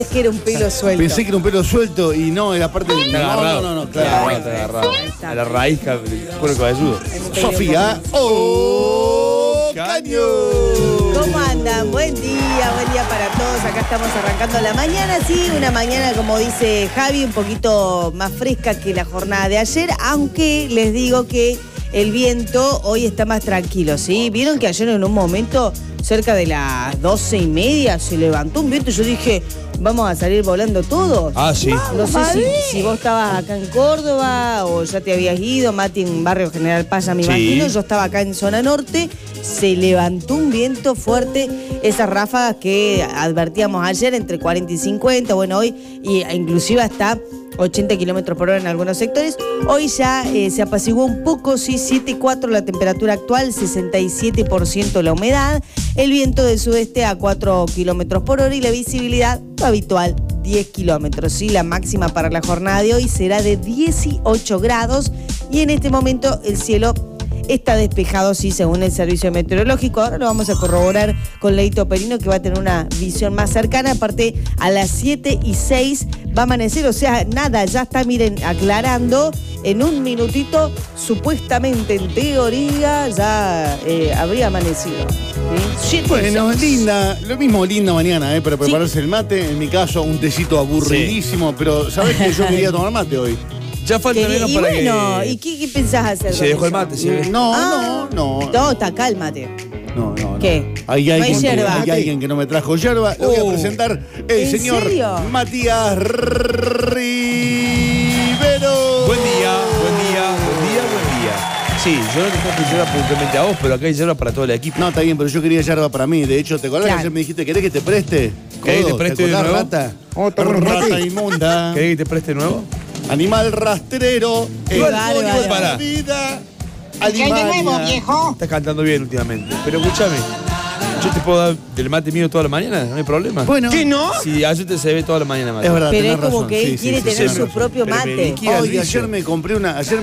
que era un pelo suelto. Pensé que era un pelo suelto y no, era parte del... No, claro. Te agarraba. A la raíz, cuero cabelludo. Sofía Caño. ¿Cómo andan? Buen día para todos. Acá estamos arrancando la mañana, sí, una mañana, como dice Javi, un poquito más fresca que la jornada de ayer, aunque les digo que el viento hoy está más tranquilo, ¿sí? Vieron que ayer en un momento, cerca de las 12:30, se levantó un viento y yo dije, ¿vamos a salir volando todos? Ah, sí. No sé si vos estabas acá en Córdoba o ya te habías ido, Mati en Barrio General Paz, me imagino. Yo estaba acá en zona norte, se levantó un viento fuerte, esas ráfagas que advertíamos ayer entre 40 y 50, bueno, hoy inclusive hasta 80 kilómetros por hora en algunos sectores. Hoy ya se apaciguó un poco, sí, 7,4 la temperatura actual, 67% la humedad, el viento del sudeste a 4 kilómetros por hora y la visibilidad habitual 10 kilómetros. Sí, la máxima para la jornada de hoy será de 18 grados y en este momento el cielo está despejado, sí, según el servicio meteorológico. Ahora lo vamos a corroborar con Leito Perino, que va a tener una visión más cercana. Aparte, a las 7:06 va a amanecer, o sea, nada, ya está, miren, aclarando. En un minutito, supuestamente, en teoría, ya habría amanecido. ¿Sí? Bueno, linda, lo mismo linda mañana, para prepararse el mate. En mi caso, un tecito aburridísimo, pero ¿sabés que yo quería tomar mate hoy? Ya falta menos para bueno, ¿y qué pensás hacer? Se dejó el mate, sí. No. No, está acá el mate. No. ¿Qué? Hay no hay yerba. Hay alguien que no me trajo yerba. Lo voy a presentar el señor serio? Matías Rivero. Buen día. Sí, yo no te traje yerba puntualmente a vos, pero acá hay yerba para todo el equipo. No, está bien, pero yo quería yerba para mí. De hecho, ¿te acordás que ayer me dijiste, ¿querés que te preste? ¿Querés que te preste de nuevo? Rata? Rata inmunda. ¿Querés que te preste de nuevo? Animal rastrero. Igual para vida. ¿Qué hay de nuevo, viejo? Estás cantando bien últimamente. Pero escúchame, yo te puedo dar del mate mío toda la mañana, no hay problema. Bueno. ¿Qué no? Sí, ayer te se ve toda la mañana mate. Es verdad, pero tenés es como razón. que él quiere tener su propio mate. Ay, ayer me compré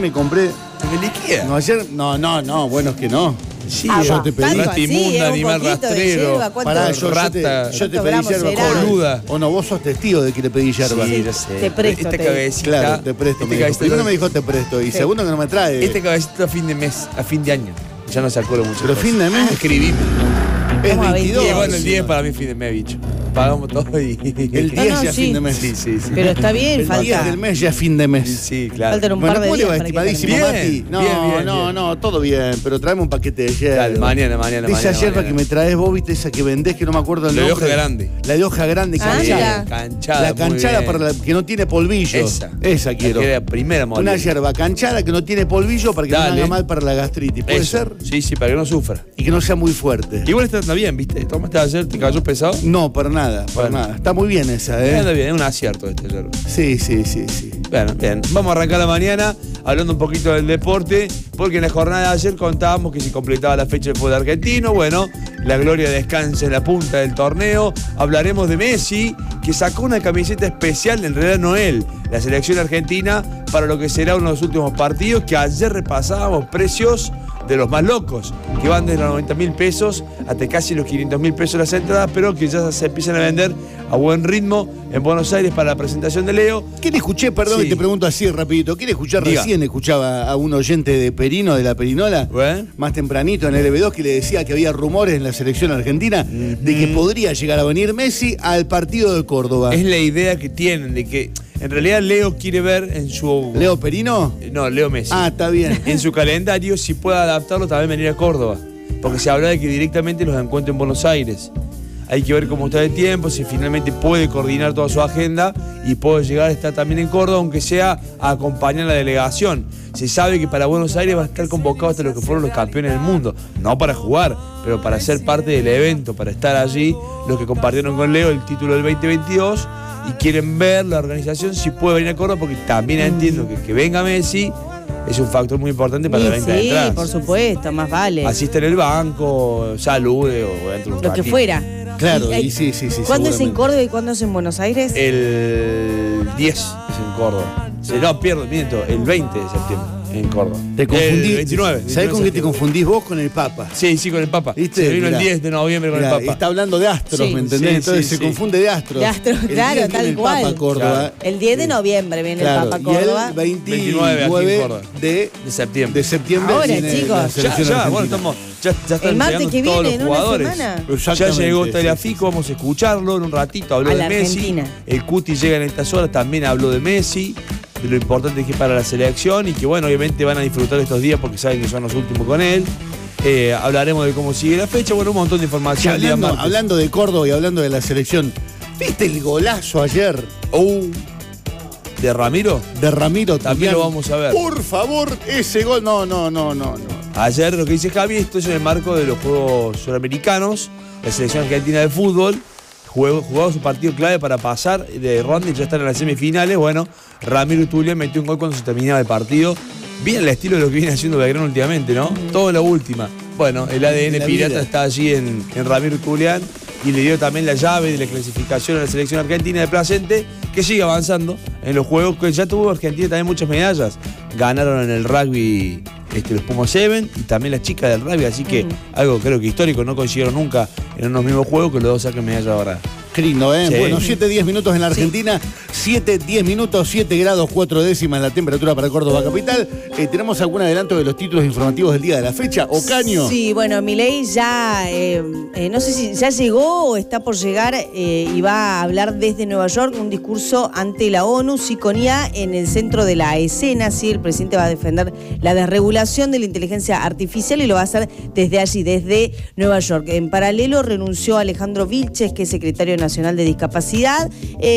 ¿Me liquida? No, ayer. No, bueno, es que no. Sí, yo te pedí. Rata inmunda, animal rastrero. Pará, yo te pedí yerba. Boluda. O no, vos sos testigo de que le pedí yerba. Sí, ya sé. Te presto, Esta cabecita. Claro, te presto. Primero me dijo te presto y segundo que no me trae. Este cabecito a fin de mes, a fin de año. Ya no se acuerda mucho. Pero fin de mes. Escribime. Es 22. Y bueno, el 10 para mí es fin de mes, bicho. Pagamos todo y... El 10 ya es fin de mes. Sí. Pero está bien, El 10 del mes ya es fin de mes. Sí, claro. Faltan un par de ¿cómo le días va, para que estimadísimo termine. Mati? Bien. No, todo bien, pero traeme un paquete de yerba. Dale, mañana. Esa yerba que me traes vos, viste, esa que vendés, que no me acuerdo el nombre. La de hoja grande. La de hoja grande, canchada. Canchada. La canchada para la que no tiene polvillo. Esa quiero. La primera modelo. Una yerba canchada que no tiene polvillo para que no haga mal para la gastritis. ¿Puede ser? Sí, para que no sufra. Y que no sea muy fuerte. Igual está bien, ¿viste? ¿Tomaste ayer? ¿Te cayó pesado? No, para nada, nada. Está muy bien esa, Anda bien, es un acierto este yerba. Sí. Bueno, bien. Vamos a arrancar la mañana hablando un poquito del deporte, porque en la jornada de ayer contábamos que se completaba la fecha del fútbol argentino. Bueno, la gloria descansa en la punta del torneo. Hablaremos de Messi, que sacó una camiseta especial, en realidad no él, la selección argentina, para lo que será uno de los últimos partidos, que ayer repasábamos precios de los más locos, que van desde los 90.000 pesos hasta casi los 500.000 pesos las entradas, pero que ya se empiezan a vender a buen ritmo en Buenos Aires para la presentación de Leo. ¿Quién escuché? Perdón, y te pregunto así rapidito. ¿Quién escuché recién? Escuchaba a un oyente de Perino, de la Perinola, más tempranito en el LB2, que le decía que había rumores en la selección argentina de que podría llegar a venir Messi al partido de Córdoba. Es la idea que tienen, de que en realidad Leo quiere ver en su... ¿Leo Perino? No, Leo Messi. Ah, está bien. En su calendario, si puede adaptarlo, también venir a Córdoba. Porque se habla de que directamente los encuentre en Buenos Aires. Hay que ver cómo está de tiempo, si finalmente puede coordinar toda su agenda y puede llegar a estar también en Córdoba, aunque sea a acompañar a la delegación. Se sabe que para Buenos Aires va a estar convocado hasta los que fueron los campeones del mundo. No para jugar, pero para ser parte del evento, para estar allí, los que compartieron con Leo el título del 2022 y quieren ver la organización si puede venir a Córdoba, porque también entiendo que venga Messi es un factor muy importante para la venta de entradas. Sí, por supuesto, más vale. Asiste en el banco, salude o entre un lo que fuera. Claro, y sí. ¿Cuándo es en Córdoba y cuándo es en Buenos Aires? El 10 es en Córdoba. No, miento, el 20 de septiembre. en Córdoba. Te confundí. 29. ¿Sabés con qué te confundís vos? Con el Papa. Sí, con el Papa. ¿Viste? Se vino el 10 de noviembre con el Papa. Está hablando de astros, Sí. ¿me entendés? Sí, Entonces sí, se confunde de astros. De astros, claro, el 10 tal viene cual. El Papa a Córdoba. Claro. El 10 de noviembre viene el Papa a Córdoba. Y el 29 aquí en Córdoba. de septiembre. Ahora, viene chicos. la selección Ya, bueno, argentina. ya están El martes llegando que todos viene, los en una jugadores. semana. Ya Exactamente, llegó sí, Tagliafico, vamos a escucharlo en un ratito. Habló A de la Messi. Argentina. El Cuti llega en estas horas, también habló de Messi, de lo importante que es para la selección y que, bueno, obviamente van a disfrutar estos días porque saben que son los últimos con él. Hablaremos de cómo sigue la fecha, bueno, un montón de información. Hablando de Córdoba y hablando de la selección, ¿viste el golazo ayer? ¿De Ramiro? De Ramiro También Tulián. lo vamos a ver. Por favor, ese gol. No. Ayer lo que dice Javi, esto es en el marco de los Juegos Suramericanos, la selección argentina de fútbol jugaba su partido clave para pasar de ronda y ya están en las semifinales. Bueno, Ramiro Tulián metió un gol cuando se terminaba el partido. Bien el estilo de lo que viene haciendo Belgrano últimamente, ¿no? Todo la última. Bueno, el ADN pirata está allí en Ramiro Tulián y le dio también la llave de la clasificación a la selección argentina de Placente, que sigue avanzando en los juegos, que ya tuvo Argentina también muchas medallas. Ganaron en el rugby los Pumas 7 y también las chicas del rugby, así que algo creo que histórico, no coincidieron nunca en unos mismos juegos, que los dos saquen medalla ahora. Qué lindo, ¿eh? Sí. Bueno, 7-10 minutos en la Argentina, 7-10 minutos, 7 grados 4 décimas la temperatura para Córdoba capital. ¿Tenemos algún adelanto de los títulos informativos del día de la fecha? ¿Ocaño? Sí, bueno, Milei ya, no sé si ya llegó o está por llegar y va a hablar desde Nueva York un discurso ante la ONU, Siconía en el centro de la escena. Sí, el presidente va a defender la desregulación de la inteligencia artificial y lo va a hacer desde allí, desde Nueva York. En paralelo renunció Alejandro Vilches, que es secretario nacional de discapacidad.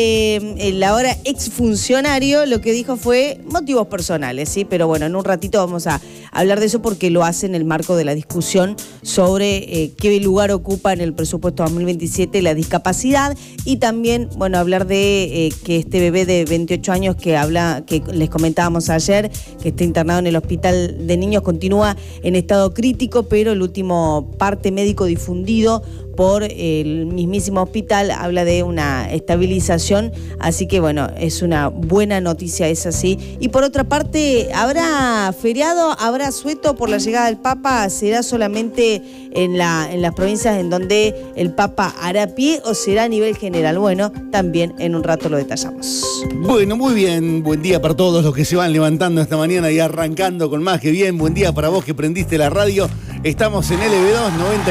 El ahora exfuncionario lo que dijo fue motivos personales, ¿sí? Pero bueno, en un ratito vamos a hablar de eso porque lo hace en el marco de la discusión sobre qué lugar ocupa en el presupuesto 2027 la discapacidad y también, bueno, hablar de que este bebé de 28 años que les comentábamos ayer, que está internado en el hospital de niños, continúa en estado crítico, pero el último parte médico difundido por el mismísimo hospital habla de una estabilización, así que bueno, es una buena noticia, es así. Y por otra parte, ¿habrá feriado, habrá asueto por la llegada del Papa? ¿Será solamente en las provincias en donde el Papa hará pie o será a nivel general? Bueno, también en un rato lo detallamos. Bueno, muy bien, buen día para todos los que se van levantando esta mañana y arrancando con más que bien. Buen día para vos que prendiste la radio. Estamos en LB2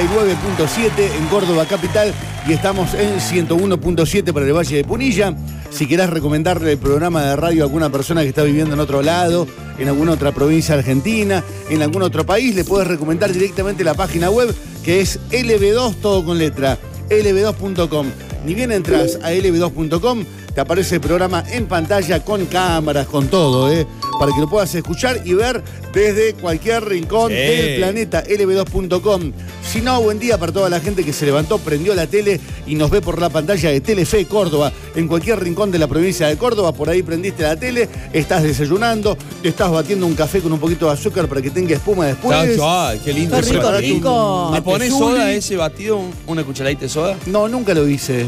99.7 en Córdoba capital y estamos en 101.7 para el Valle de Punilla. Si querés recomendarle el programa de radio a alguna persona que está viviendo en otro lado, en alguna otra provincia argentina, en algún otro país, le puedes recomendar directamente la página web que es LB2, todo con letra, lb2.com. Ni bien entras a lb2.com, te aparece el programa en pantalla con cámaras, con todo, para que lo puedas escuchar y ver desde cualquier rincón del planeta, lb2.com. Si no, buen día para toda la gente que se levantó, prendió la tele y nos ve por la pantalla de Telefe Córdoba, en cualquier rincón de la provincia de Córdoba. Por ahí prendiste la tele, estás desayunando, te estás batiendo un café con un poquito de azúcar para que tenga espuma después. Qué lindo. Qué rico, rico. ¿Le pones soda a ese batido, una cucharadita de soda? No, nunca lo hice.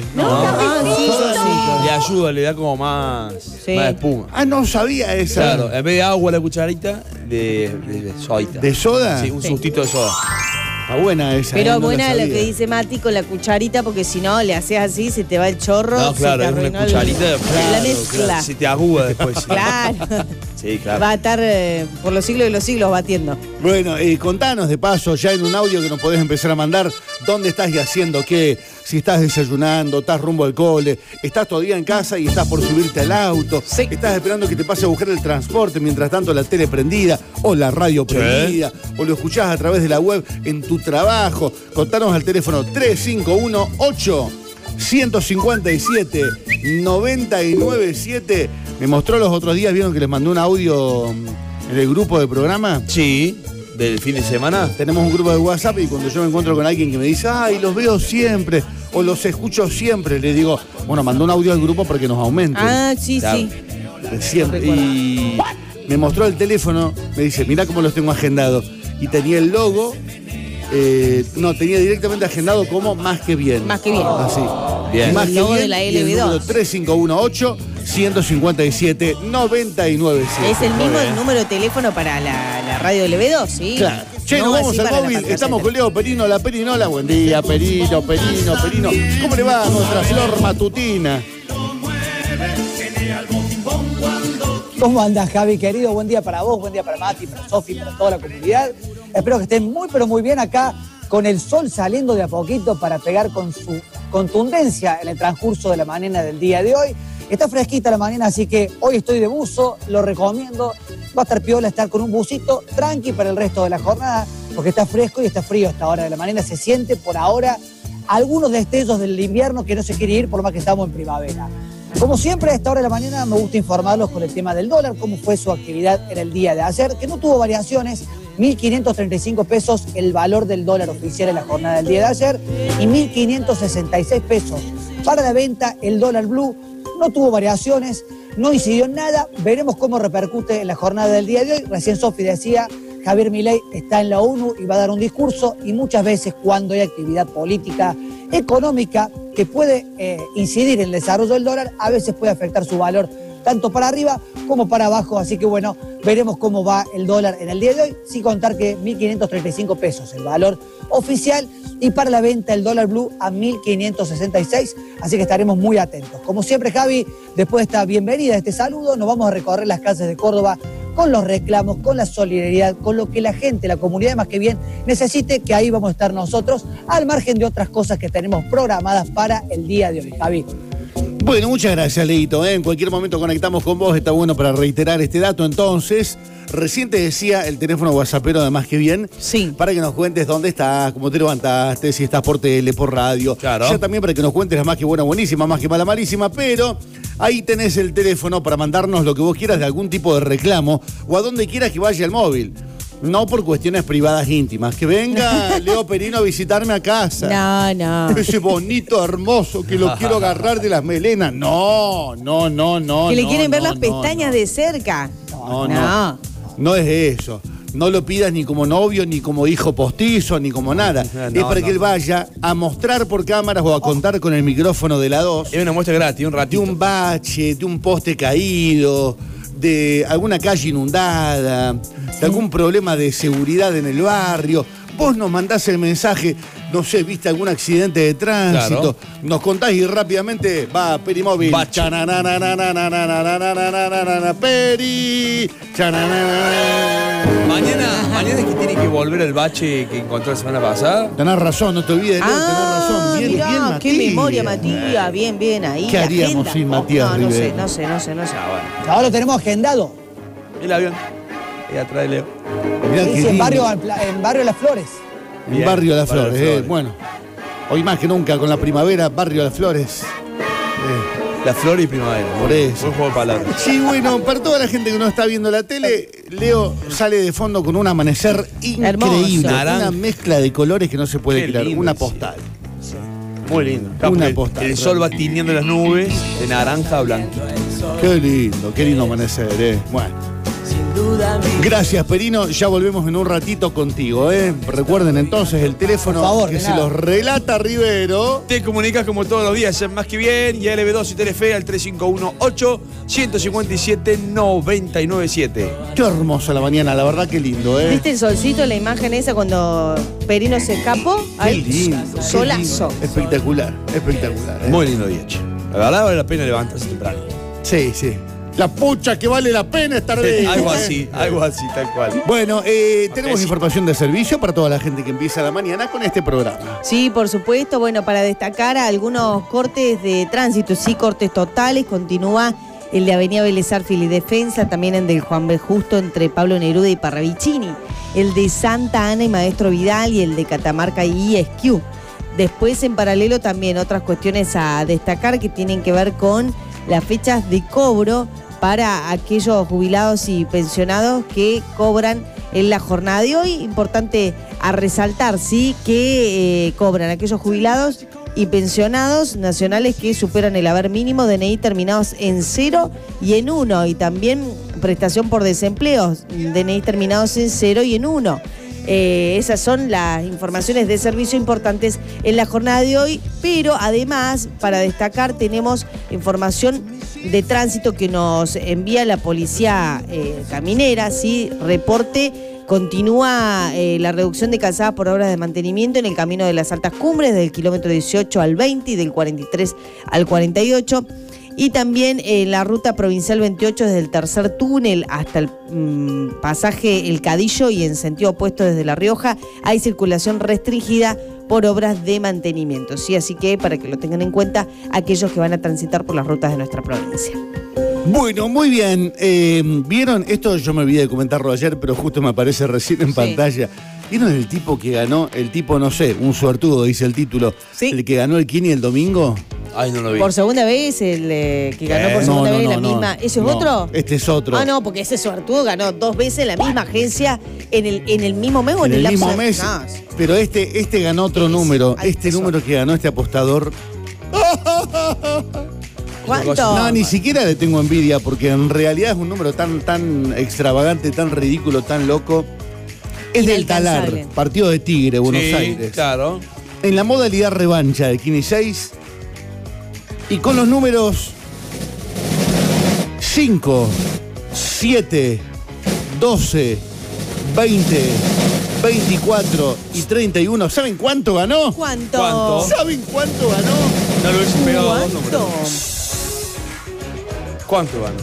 Le ayuda, le da como más espuma. Ah, no sabía esa. Claro, en vez de agua la cucharadita, de sodita. ¿De soda? Sí, un sustito de soda. Está buena esa. Pero no buena la lo que dice Mati con la cucharita, porque si no le haces así, se te va el chorro. No, claro, se es te una arruinó cucharita. la mezcla. Claro, se te aguda después. Claro. Sí, claro. Va a estar por los siglos de los siglos batiendo. Bueno, contanos de paso, ya en un audio que nos podés empezar a mandar, dónde estás y haciendo qué, si estás desayunando, estás rumbo al cole, estás todavía en casa y estás por subirte al auto, estás esperando que te pase a buscar el transporte, mientras tanto la tele prendida, o la radio prendida, o lo escuchás a través de la web en tu trabajo. Contanos al teléfono 351-8-157-997. Me mostró los otros días, vieron que les mandó un audio en el grupo de programa. Sí, del fin de semana. Tenemos un grupo de WhatsApp y cuando yo me encuentro con alguien que me dice, ay, los veo siempre, o los escucho siempre, le digo, bueno, mandó un audio al grupo para que nos aumenten. Ah, sí, Claro. sí. Siempre. Y me mostró el teléfono, me dice, mirá cómo los tengo agendados. Y tenía el logo No, tenía directamente agendado como Más que Bien. Más que Bien. Así. Bien. Más que logo Bien. de la Y el número 3518-157-997. Es el mismo número de teléfono para la radio LB2, ¿sí? Claro. Che, No nos vamos así al para la móvil. tarjeta. Estamos con Leo Perino, la Perinola. Buen día, Perino. ¿Cómo le va a nuestra flor matutina? ¿Cómo andás, Javi, querido? Buen día para vos, buen día para Mati, para Sofi, para toda la comunidad. Espero que estén muy, pero muy bien acá, con el sol saliendo de a poquito para pegar con su contundencia en el transcurso de la mañana del día de hoy. Está fresquita la mañana, así que hoy estoy de buzo, lo recomiendo. Va a estar piola estar con un busito tranqui para el resto de la jornada, porque está fresco y está frío a esta hora de la mañana. Se siente por ahora algunos destellos del invierno que no se quiere ir, por más que estamos en primavera. Como siempre, a esta hora de la mañana me gusta informarlos con el tema del dólar, cómo fue su actividad en el día de ayer, que no tuvo variaciones. 1.535 pesos el valor del dólar oficial en la jornada del día de ayer y 1.566 pesos para la venta el dólar blue. No tuvo variaciones, no incidió en nada. Veremos cómo repercute en la jornada del día de hoy. Recién Sofi decía, Javier Milei está en la ONU y va a dar un discurso, y muchas veces cuando hay actividad política, económica, que puede incidir en el desarrollo del dólar, a veces puede afectar su valor tanto para arriba como para abajo. Así que bueno, veremos cómo va el dólar en el día de hoy, sin contar que 1.535 pesos el valor oficial, y para la venta el dólar blue a 1.566, así que estaremos muy atentos. Como siempre, Javi, después de esta bienvenida, de este saludo, nos vamos a recorrer las calles de Córdoba con los reclamos, con la solidaridad, con lo que la gente, la comunidad Más que Bien necesite, que ahí vamos a estar nosotros, al margen de otras cosas que tenemos programadas para el día de hoy. Javi. Bueno, muchas gracias, Leito. En cualquier momento conectamos con vos. Está bueno para reiterar este dato. Entonces, recién te decía el teléfono whatsappero de Más que Bien. Sí. Para que nos cuentes dónde estás, cómo te levantaste, si estás por tele, por radio. Claro. Ya también para que nos cuentes la Más que Buena, buenísima, Más que Mala, malísima. Pero ahí tenés el teléfono para mandarnos lo que vos quieras de algún tipo de reclamo o a donde quieras que vaya el móvil. No por cuestiones privadas íntimas. Que venga Leo Perino a visitarme a casa. No. Ese bonito, hermoso, que lo quiero agarrar de las melenas. No. Que le quieren ver las pestañas de cerca. No es eso. No lo pidas ni como novio, ni como hijo postizo, ni como nada. Es para que él vaya a mostrar por cámaras o a contar con el micrófono de la 2. Es una muestra gratis, un ratito. De un bache, de un poste caído, de alguna calle inundada, de algún problema de seguridad en el barrio. Vos nos mandás el mensaje, no sé, viste algún accidente de tránsito, claro. Nos contás y rápidamente va Perimóvil. Peri. Mañana es que tiene que volver al bache que encontró la semana pasada. Tenés razón, no te olvides, Leo, tenés razón. Bien, mirá, bien, Matías. qué memoria, Matías, bien ahí. ¿Qué haríamos sin Matías Rivera? No sé. Bueno. Ahora lo tenemos agendado. El avión. Y atrás de Leo. Sí, en barrio Las Flores. En Bien, Barrio Las Barrio Flores, Las Flores. bueno. Hoy más que nunca con la primavera, Barrio Las Flores. La flor y primavera. Por eso. Buen juego de palabras. Sí, bueno, para toda la gente que no está viendo la tele, Leo sale de fondo con un amanecer increíble. Hermoso. Una mezcla de colores que no se puede Qué creer. lindo, Una sí. postal. Muy lindo. Una El- postal. El sol va tiñendo las nubes de naranja a blanco. Qué lindo amanecer, Bueno. Gracias, Perino. Ya volvemos en un ratito contigo, Recuerden entonces el teléfono Por favor, que de se nada. los relata Rivero. Te comunicas como todos los días en Más que Bien y LB2 y Telefe al 3518-157-997. Qué hermosa la mañana, la verdad que lindo, ¿Viste el solcito, la imagen esa cuando Perino se escapó? Qué Ay, lindo. qué solazo. lindo. Espectacular. Muy lindo día, che. La verdad vale la pena levantarse temprano. Sí. La pucha que vale la pena estar vivo. Algo así, tal cual. Bueno, tenemos información de servicio para toda la gente que empieza la mañana con este programa. Sí, por supuesto. Bueno, para destacar algunos cortes de tránsito, sí, cortes totales. Continúa el de Avenida Vélez Arfiel y Defensa, también el del Juan B. Justo entre Pablo Neruda y Parravicini, el de Santa Ana y Maestro Vidal y el de Catamarca y Esquiú. Después, en paralelo, también otras cuestiones a destacar que tienen que ver con las fechas de cobro para aquellos jubilados y pensionados que cobran en la jornada de hoy. Importante a resaltar, sí, que cobran aquellos jubilados y pensionados nacionales que superan el haber mínimo, DNI terminados en 0 y en 1, y también prestación por desempleo, DNI terminados en 0 y en 1. Esas son las informaciones de servicio importantes en la jornada de hoy, pero además, para destacar, tenemos información de tránsito que nos envía la policía caminera, ¿sí? Reporte. Continúa la reducción de calzada por obras de mantenimiento en el camino de las altas cumbres, del kilómetro 18 al 20 y del 43 al 48. Y también la ruta provincial 28 desde el tercer túnel hasta el pasaje El Cadillo y en sentido opuesto desde La Rioja hay circulación restringida por obras de mantenimiento. ¿Sí? Así que para que lo tengan en cuenta aquellos que van a transitar por las rutas de nuestra provincia. Bueno, muy bien. ¿Vieron? Esto yo me olvidé de comentarlo ayer, pero justo me aparece recién en pantalla. ¿Vieron el tipo que ganó? El tipo, no sé, un suertudo, dice el título. ¿Sí? El que ganó el Kini el domingo. Ay, no lo vi. Por segunda vez, el que ganó por segunda vez la misma. ¿Ese es otro? Este es otro. Ah, no, porque ese suertudo ganó 2 veces la misma agencia en el mismo mes o en el mismo mes. No. Pero este ganó otro número. Número que ganó este apostador. ¿Cuánto? No, ni siquiera le tengo envidia, porque en realidad es un número tan extravagante, tan ridículo, tan loco. Es del Talar, partido de Tigre, Buenos Aires. Claro. En la modalidad revancha de Kini 6. Y con los números 5, 7, 12, 20, 24 y 31. ¿Saben cuánto ganó? ¿Cuánto? ¿Saben cuánto ganó? No lo hubiese pegado a 2 números. ¿Cuánto ganó?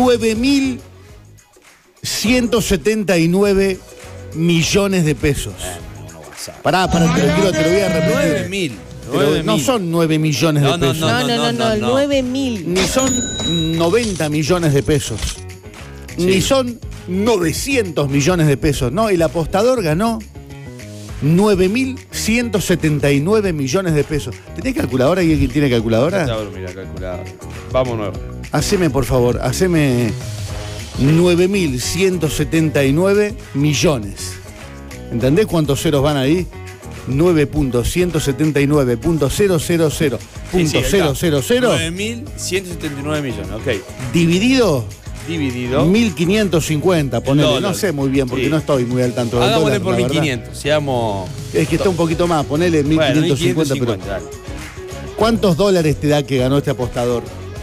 9.179 millones de pesos. Pará, te lo voy a repetir. 9.000. No son 9 millones de pesos. No, 9.000. Ni son 90 millones de pesos. Sí. Ni son 900 millones de pesos. No, el apostador ganó 9.179 millones de pesos. ¿Tenés calculadora? ¿Y alguien tiene calculadora? Mira, calculadora. Vámonos. Haceme, por favor, 9.179 millones. ¿Entendés cuántos ceros van ahí? 9.179.000.000. 9.179 millones, ok. Dividido 1.550, ponele. No sé muy bien porque no estoy muy al tanto del dólar. Hagámosle por 1.500, seamos... Es que está un poquito más, ponele 1.550. Bueno, pero ¿cuántos dólares te da que ganó este apostador?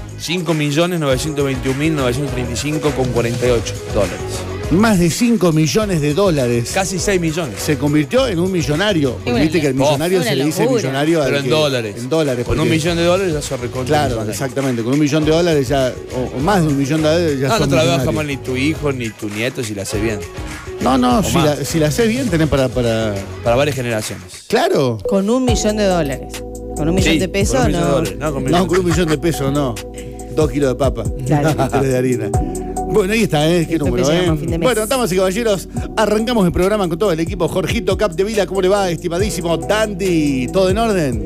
5.921.935,48 dólares. Más de 5 millones de dólares. Casi 6 millones. Se convirtió en un millonario. Porque viste que el millonario se le dice millonario. Pero en dólares. En dólares. Con $1 millón ya se recontra. Claro, exactamente. Con $1 millón ya, o más de $1 millón ya son no te la veas jamás ni tu hijo ni tu nieto si la haces bien. No, si la haces bien tenés para varias generaciones. Claro. Con $1 millón. Con $1 millón de pesos, con $1 millón de pesos no. 2 kilos de papa. Claro. Y 3 de harina. Bueno, ahí está, qué número, Bueno, damas y caballeros, arrancamos el programa con todo el equipo. Jorgito Capdevila, ¿cómo le va, estimadísimo Dandy? ¿Todo en orden?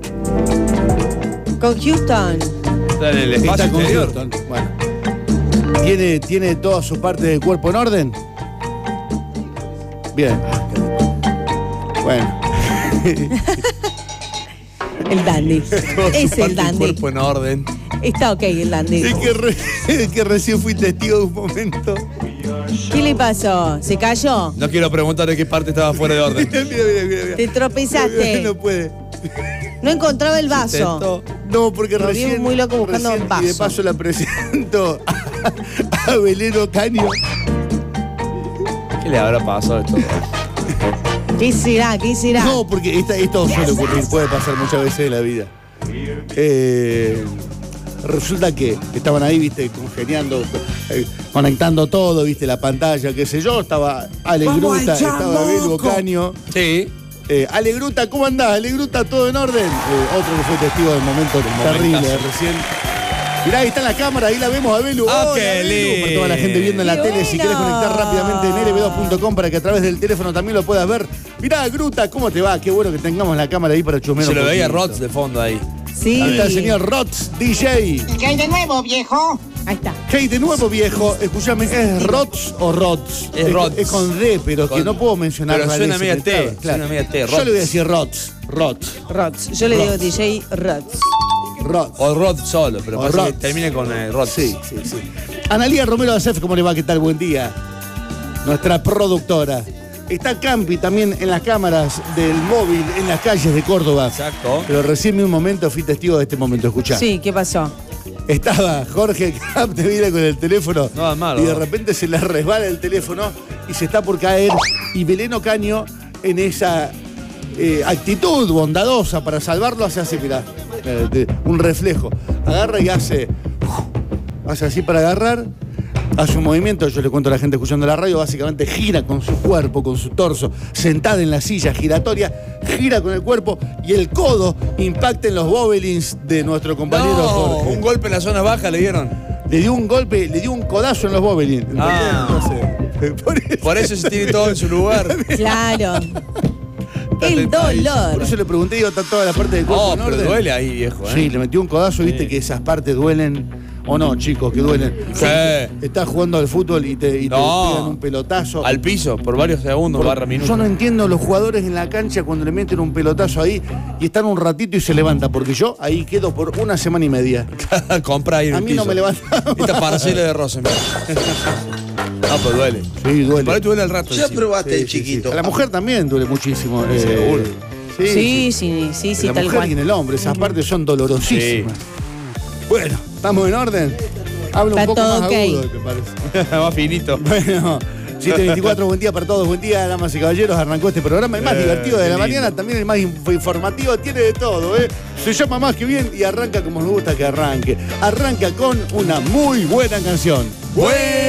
Con Houston. Está en el espacio exterior. Houston. Bueno. ¿Tiene todas sus partes del cuerpo en orden? Bien. Bueno. El Dandy. Es el Dandy. Cuerpo en orden. Está ok el Dandy. Es que recién fui testigo de un momento. ¿Qué le pasó? ¿Se cayó? No quiero preguntar de qué parte estaba fuera de orden. Mira. ¿Te tropezaste? No puede. No encontraba el vaso. No, porque recién... muy loco buscando un vaso. Y de paso la presento a Belén Ocaño. ¿Qué le habrá pasado a esto? ¿Qué será? No, porque esto suele ocurrir, puede pasar muchas veces en la vida. Resulta que estaban ahí, viste, congeniando, conectando todo, viste, la pantalla, qué sé yo, estaba Alegruta, estaba Belu Ocaño. Sí. Alegruta, ¿cómo andás? Alegruta, ¿todo en orden? Otro que fue testigo del momento terrible recién. Mirá, ahí está la cámara, ahí la vemos a Belu. Qué lindo. Para toda la gente viendo en la tele, si querés conectar rápidamente en lb2.com para que a través del teléfono también lo puedas ver. Mirá, Gruta, ¿cómo te va? Qué bueno que tengamos la cámara ahí para chusmear. Se lo veía Rods de fondo ahí. Sí. Ahí está el señor Rods, DJ. ¿Qué hay de nuevo, viejo? Ahí está. ¿Qué hay de nuevo, viejo? Escúchame, ¿es Rods o Rods? Es Rods. Es con D, pero que no puedo mencionar. Pero suena media T. Claro. Suena media T. Yo le voy a decir Rods. Yo le digo DJ Rods. O Rod solo, pero pasa que termina con Rod. Sí. Analía Romero Acef, ¿cómo le va? ¿Qué tal? Buen día. Nuestra productora. Está Campi también en las cámaras del móvil en las calles de Córdoba. Exacto. Pero recién un momento fui testigo de este momento. Escuchá. Sí, ¿qué pasó? Estaba Jorge Capdevila con el teléfono No, malo, y de repente se le resbala el teléfono y se está por caer. Y Belén Ocaño, en esa actitud bondadosa para salvarlo, hace así, mirá, un reflejo. Agarra y hace así para agarrar. Hace un movimiento, yo le cuento a la gente escuchando la radio, básicamente gira con su cuerpo, con su torso, sentada en la silla giratoria, gira con el cuerpo y el codo impacta en los bobelins de nuestro compañero Jorge. Un golpe en la zona baja le dieron. Le dio un golpe, le dio un codazo en los bobelins. Por eso se tiene todo en su lugar. Claro. El dolor. Por eso le pregunté, digo, ¿está toda la parte del cuerpo en pero orden? duele ahí, viejo. Sí, le metió un codazo, viste que esas partes duelen. O no, chicos, que duelen. Sí. Estás jugando al fútbol y te pegan un pelotazo. Al piso, por varios segundos, minutos. Yo no entiendo los jugadores en la cancha cuando le meten un pelotazo ahí y están un ratito y se levanta, porque yo ahí quedo por una semana y media. Compra ahí en A el mí piso. no me levanta. Esta parcela de Rosenberg. No, pues duele. Sí, duele. Por ahí duele el rato. Ya probaste el chiquito. A la mujer también duele muchísimo. Seguro. Sí, la tal mujer cual. y en el hombre, esas partes son dolorosísimas. Bueno, ¿estamos en orden? Habla un Está poco todo más ok. agudo, me parece. Más finito. Bueno, 7:24, buen día para todos, buen día, damas y caballeros. Arrancó este programa, el más divertido de la mañana, también el más informativo, tiene de todo, ¿eh? Se llama Más que Bien y arranca como nos gusta que arranque. Arranca con una muy buena canción.